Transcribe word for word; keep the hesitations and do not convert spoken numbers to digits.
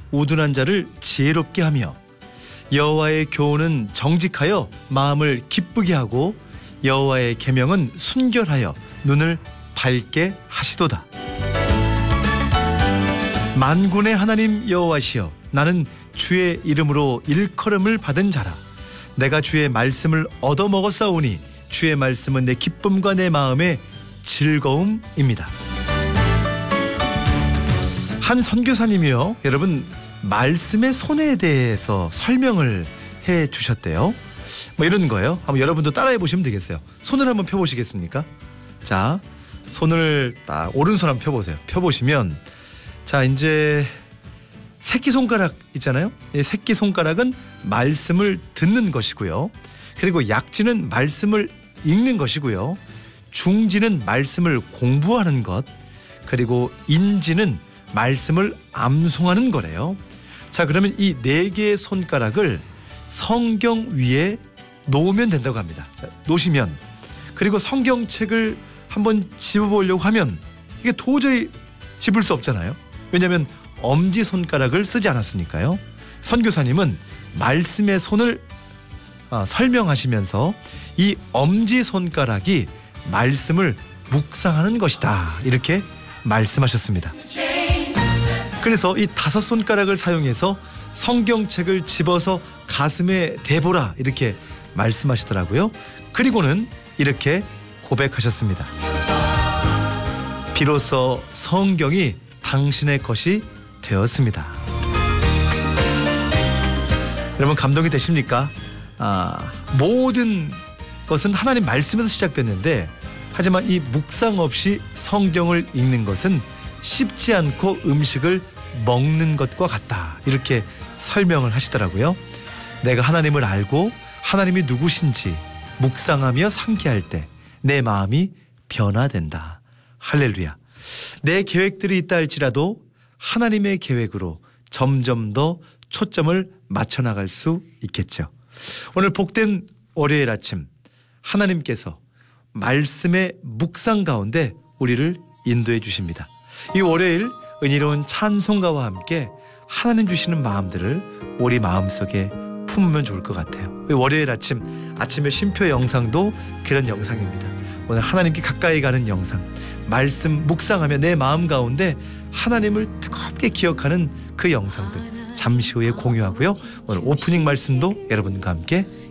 우둔한 자를 지혜롭게 하며 여호와의 교훈은 정직하여 마음을 기쁘게 하고 여호와의 계명은 순결하여 눈을 밝게 하시도다. 만군의 하나님 여호와시여, 나는 주의 이름으로 일컬음을 받은 자라. 내가 주의 말씀을 얻어먹었사오니 주의 말씀은 내 기쁨과 내 마음의 즐거움입니다. 한 선교사님이요, 여러분, 말씀의 손에 대해서 설명을 해 주셨대요. 뭐 이런 거예요. 한번 여러분도 따라해 보시면 되겠어요. 손을 한번 펴보시겠습니까? 자, 손을 딱 오른손 한번 펴보세요. 펴보시면, 자, 이제 새끼손가락 있잖아요. 이 새끼손가락은 말씀을 듣는 것이고요. 그리고 약지는 말씀을 읽는 것이고요. 중지는 말씀을 공부하는 것, 그리고 인지는 말씀을 암송하는 거래요. 자, 그러면 이 네 개의 손가락을 성경 위에 놓으면 된다고 합니다. 자, 놓으시면, 그리고 성경책을 한번 집어보려고 하면 이게 도저히 집을 수 없잖아요. 왜냐하면 엄지손가락을 쓰지 않았으니까요. 선교사님은 말씀의 손을 아, 설명하시면서 이 엄지손가락이 말씀을 묵상하는 것이다, 이렇게 말씀하셨습니다. 그래서 이 다섯 손가락을 사용해서 성경책을 집어서 가슴에 대보라, 이렇게 말씀하시더라고요. 그리고는 이렇게 고백하셨습니다. 비로소 성경이 당신의 것이 되었습니다. 여러분, 감동이 되십니까? 아, 모든 것은 하나님 말씀에서 시작됐는데, 하지만 이 묵상 없이 성경을 읽는 것은 씹지 않고 음식을 먹는 것과 같다, 이렇게 설명을 하시더라고요. 내가 하나님을 알고 하나님이 누구신지 묵상하며 상기할 때 내 마음이 변화된다. 할렐루야. 내 계획들이 있다 할지라도 하나님의 계획으로 점점 더 초점을 맞춰 나갈 수 있겠죠. 오늘 복된 월요일 아침, 하나님께서 말씀의 묵상 가운데 우리를 인도해 주십니다. 이 월요일 은혜로운 찬송가와 함께 하나님 주시는 마음들을 우리 마음속에 품으면 좋을 것 같아요. 월요일 아침, 아침의 쉼표 영상도 그런 영상입니다. 오늘 하나님께 가까이 가는 영상, 말씀 묵상하며 내 마음 가운데 하나님을 뜨겁게 기억하는 그 영상들 잠시 후에 공유하고요. 오늘 오프닝 말씀도 여러분과 함께